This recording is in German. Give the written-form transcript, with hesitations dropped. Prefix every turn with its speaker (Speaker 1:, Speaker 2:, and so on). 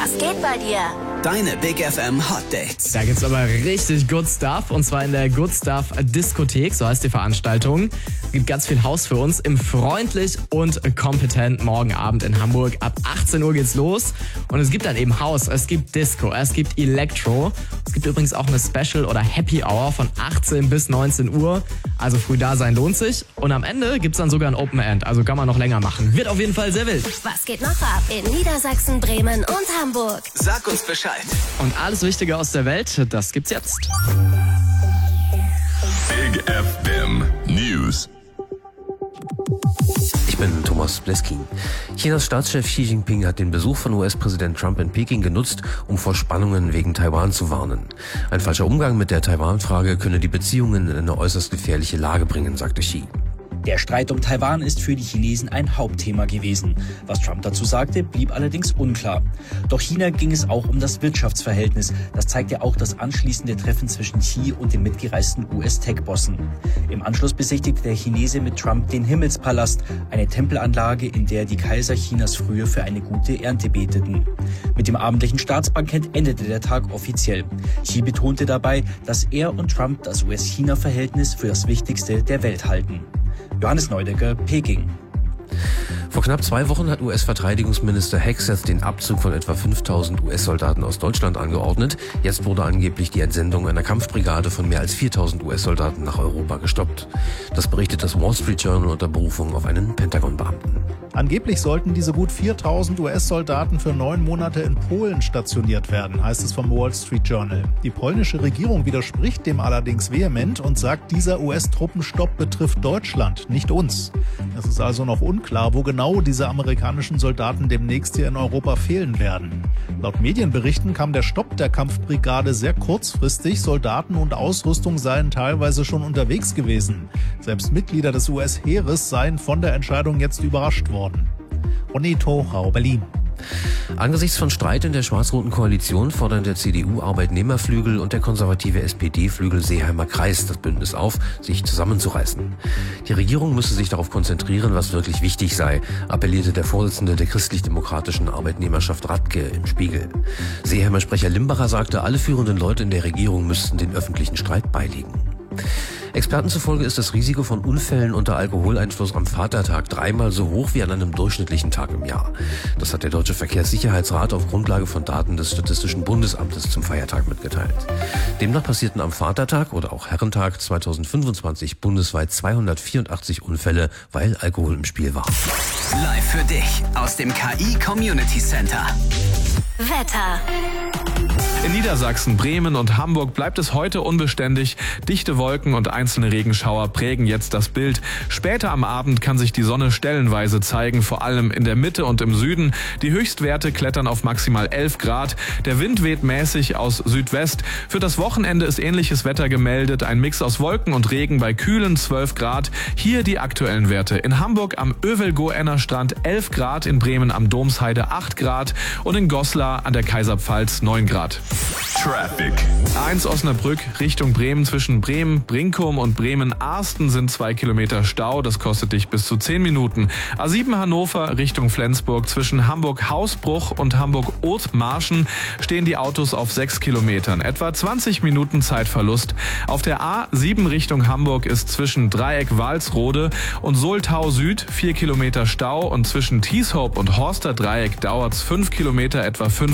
Speaker 1: Was geht bei dir?
Speaker 2: Deine Big FM Hot Dates.
Speaker 3: Da gibt's aber richtig Good Stuff, und zwar in der Good Stuff Diskothek, so heißt die Veranstaltung. Es gibt ganz viel Haus für uns im Freundlich und Kompetent morgen Abend in Hamburg. Ab 18 Uhr geht's los und es gibt dann eben Haus, es gibt Disco, es gibt Electro. Es gibt übrigens auch eine Special- oder Happy Hour von 18 bis 19 Uhr. Also früh da sein lohnt sich. Und am Ende gibt's dann sogar ein Open End, also kann man noch länger machen. Wird auf jeden Fall sehr wild.
Speaker 1: Was geht noch ab in Niedersachsen, Bremen und Hamburg?
Speaker 2: Sag uns Bescheid.
Speaker 3: Und alles Wichtige aus der Welt, das gibt's jetzt.
Speaker 4: Big FM News.
Speaker 5: Ich bin Thomas Bleskin. Chinas Staatschef Xi Jinping hat den Besuch von US-Präsident Trump in Peking genutzt, um vor Spannungen wegen Taiwan zu warnen. Ein falscher Umgang mit der Taiwan-Frage könne die Beziehungen in eine äußerst gefährliche Lage bringen, sagte Xi.
Speaker 6: Der Streit um Taiwan ist für die Chinesen ein Hauptthema gewesen. Was Trump dazu sagte, blieb allerdings unklar. Doch China ging es auch um das Wirtschaftsverhältnis. Das zeigt ja auch das anschließende Treffen zwischen Xi und den mitgereisten US-Tech-Bossen. Im Anschluss besichtigte der Chinese mit Trump den Himmelspalast, eine Tempelanlage, in der die Kaiser Chinas früher für eine gute Ernte beteten. Mit dem abendlichen Staatsbankett endete der Tag offiziell. Xi betonte dabei, dass er und Trump das US-China-Verhältnis für das Wichtigste der Welt halten. Johannes Neudecker, Peking.
Speaker 5: Vor knapp 2 Wochen hat US-Verteidigungsminister Hegseth den Abzug von etwa 5000 US-Soldaten aus Deutschland angeordnet. Jetzt wurde angeblich die Entsendung einer Kampfbrigade von mehr als 4000 US-Soldaten nach Europa gestoppt. Das berichtet das Wall Street Journal unter Berufung auf einen Pentagon-Beamten.
Speaker 7: Angeblich sollten diese gut 4000 US-Soldaten für 9 Monate in Polen stationiert werden, heißt es vom Wall Street Journal. Die polnische Regierung widerspricht dem allerdings vehement und sagt, dieser US-Truppenstopp betrifft Deutschland, nicht uns. Es ist also noch unklar, wo genau diese amerikanischen Soldaten demnächst hier in Europa fehlen werden. Laut Medienberichten kam der Stopp der Kampfbrigade sehr kurzfristig. Soldaten und Ausrüstung seien teilweise schon unterwegs gewesen. Selbst Mitglieder des US-Heeres seien von der Entscheidung jetzt überrascht worden. Ronny Tochau, Berlin.
Speaker 5: Angesichts von Streit in der schwarz-roten Koalition fordern der CDU-Arbeitnehmerflügel und der konservative SPD-Flügel Seeheimer Kreis das Bündnis auf, sich zusammenzureißen. Die Regierung müsse sich darauf konzentrieren, was wirklich wichtig sei, appellierte der Vorsitzende der christlich-demokratischen Arbeitnehmerschaft Radke im Spiegel. Seeheimer Sprecher Limbacher sagte, alle führenden Leute in der Regierung müssten den öffentlichen Streit beilegen. Experten zufolge ist das Risiko von Unfällen unter Alkoholeinfluss am Vatertag 3-mal so hoch wie an einem durchschnittlichen Tag im Jahr. Das hat der Deutsche Verkehrssicherheitsrat auf Grundlage von Daten des Statistischen Bundesamtes zum Feiertag mitgeteilt. Demnach passierten am Vatertag oder auch Herrentag 2025 bundesweit 284 Unfälle, weil Alkohol im Spiel war.
Speaker 2: Live für dich aus dem KI Community Center.
Speaker 1: Wetter.
Speaker 8: In Niedersachsen, Bremen und Hamburg bleibt es heute unbeständig. Dichte Wolken und einzelne Regenschauer prägen jetzt das Bild. Später am Abend kann sich die Sonne stellenweise zeigen, vor allem in der Mitte und im Süden. Die Höchstwerte klettern auf maximal 11 Grad. Der Wind weht mäßig aus Südwest. Für das Wochenende ist ähnliches Wetter gemeldet. Ein Mix aus Wolken und Regen bei kühlen 12 Grad. Hier die aktuellen Werte. In Hamburg am Övelgoenner-Strand 11 Grad, in Bremen am Domsheide 8 Grad und in Goslar an der Kaiserpfalz 9 Grad.
Speaker 4: Traffic.
Speaker 8: A1 Osnabrück Richtung Bremen, zwischen Bremen-Brinkum und Bremen-Arsten sind 2 Kilometer Stau. Das kostet dich bis zu 10 Minuten. A7 Hannover Richtung Flensburg, zwischen Hamburg-Hausbruch und Hamburg-Othmarschen stehen die Autos auf 6 Kilometern. Etwa 20 Minuten Zeitverlust. Auf der A7 Richtung Hamburg ist zwischen Dreieck Walsrode und Soltau Süd 4 Kilometer Stau und zwischen Tieshope und Horster Dreieck dauert es 5 Kilometer, etwa